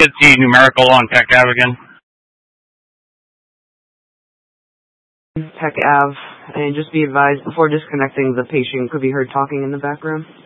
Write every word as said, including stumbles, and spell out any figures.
hit the numerical on Peck Ave again. Peck Ave, and just be advised, before disconnecting, the patient could be heard talking in the background.